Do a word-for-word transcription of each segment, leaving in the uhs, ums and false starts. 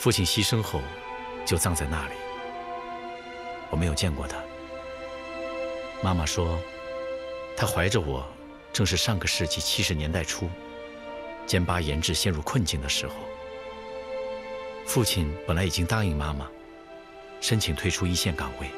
父亲牺牲后，就葬在那里。我没有见过他。妈妈说，他怀着我，正是上个世纪七十年代初，坚巴研制陷入困境的时候。父亲本来已经答应妈妈，申请退出一线岗位。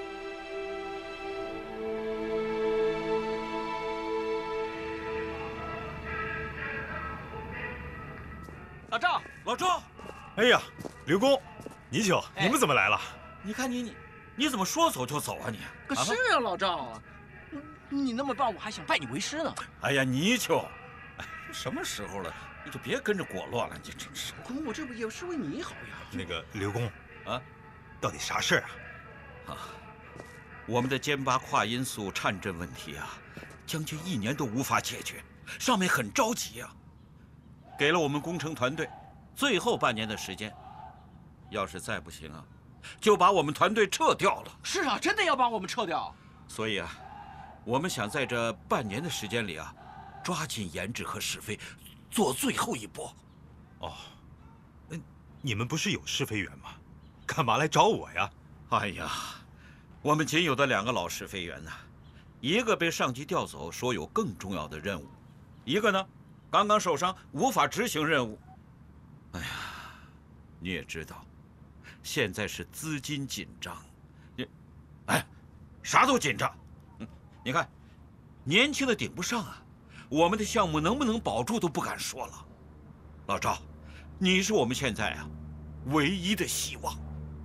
老赵， 老赵， 哎呀，刘公、泥鳅，你们怎么来了？ 你看你你你怎么说走就走啊你？ 可是啊，老赵啊，你那么棒，我还想拜你为师呢。 哎呀，泥鳅，什么时候了，你就别跟着裹乱了，你真是。 公，我这不也是为你好呀？ 那个刘公， 啊， 到底啥事儿啊？ 啊，我们的坚巴跨音速颤振问题啊，将近一年都无法解决，上面很着急啊。给了我们工程团队最后半年的时间，要是再不行啊，就把我们团队撤掉了。 是啊，真的要把我们撤掉。 所以啊，我们想在这半年的时间里啊，抓紧研制和试飞，做最后一波。 哦，那你们不是有试飞员吗？干嘛来找我呀？ 哎呀，我们仅有的两个老试飞员呢、啊，一个被上级调走，说有更重要的任务；一个呢，刚刚受伤，无法执行任务。哎呀，你也知道，现在是资金紧张，你，哎，啥都紧张。嗯，你看，年轻的顶不上啊，我们的项目能不能保住都不敢说了。老赵，你是我们现在啊唯一的希望。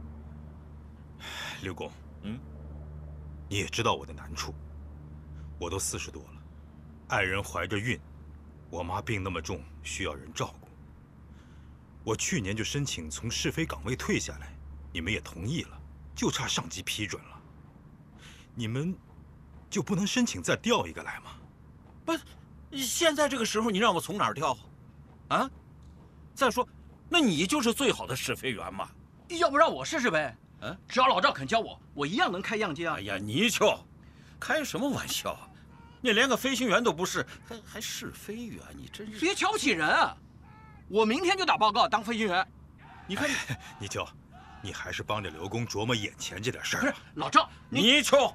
刘公， 嗯， 你也知道我的难处，我都四十多了，爱人怀着孕，我妈病那么重，需要人照顾。我去年就申请从试飞岗位退下来，你们也同意了，就差上级批准了。你们就不能申请再调一个来吗？ 不，现在这个时候你让我从哪儿调啊？再说，那你就是最好的试飞员嘛。 要不让我试试呗？ 嗯， 只要老赵肯教我，我一样能开样机啊。 哎呀，泥鳅，开什么玩笑啊！你连个飞行员都不是，还还试飞员，你真是别瞧不起人啊！我明天就打报告当飞行员。 你看， 泥鳅，你还是帮着刘公琢磨眼前这点事儿吧。 老赵， 泥鳅，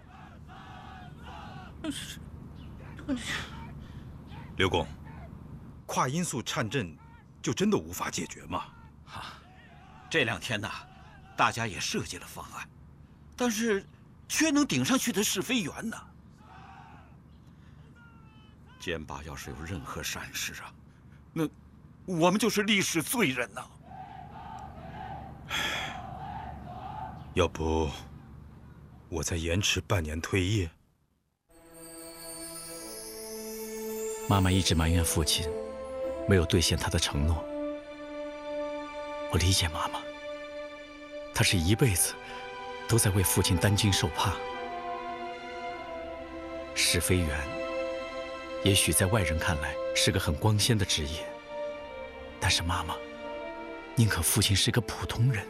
刘公，跨音速颤振就真的无法解决吗？ 啊，这两天呢，大家也设计了方案，但是缺能顶上去的试飞员呢。坚巴要是有任何闪失啊，那我们就是历史罪人呐。 要不，我再延迟半年退役？ 妈妈一直埋怨父亲没有兑现他的承诺。我理解妈妈，她是一辈子都在为父亲担惊受怕。试飞员，也许在外人看来是个很光鲜的职业，但是妈妈宁可父亲是个普通人。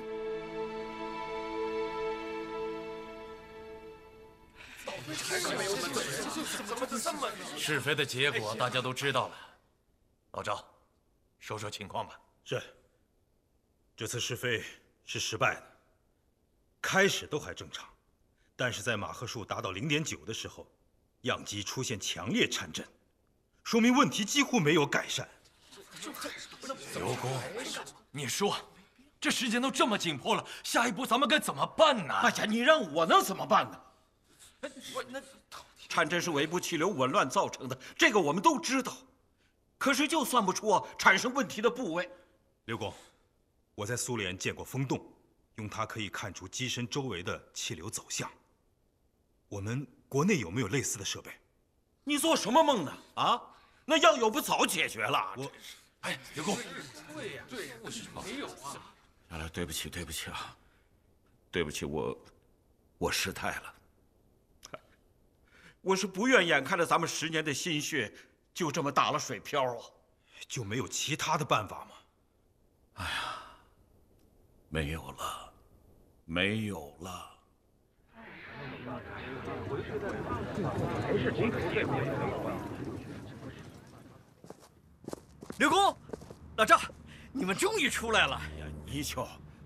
试飞的结果大家都知道了，老赵，说说情况吧。 是。这次试飞是失败的，开始都还正常，但是在马赫数达到零点九的时候，样机出现强烈颤振，说明问题几乎没有改善。 刘公，你说，这时间都这么紧迫了，下一步咱们该怎么办呢？ 哎呀，你让我能怎么办呢？我那颤振是尾部气流紊乱造成的，这个我们都知道，可是就算不出啊产生问题的部位。 刘公，我在苏联见过风洞，用它可以看出机身周围的气流走向。我们国内有没有类似的设备？ 你做什么梦呢？啊，那要有不早解决了。 我， 哎，刘公， 对呀，对呀，没有啊。 来来，对不起，对不起啊，对不起，我我失态了。我是不愿眼看着咱们十年的心血就这么打了水漂啊！ 就没有其他的办法吗？ 哎呀，没有了，没有了。 刘公，老赵，你们终于出来了。 哎呀，泥鳅，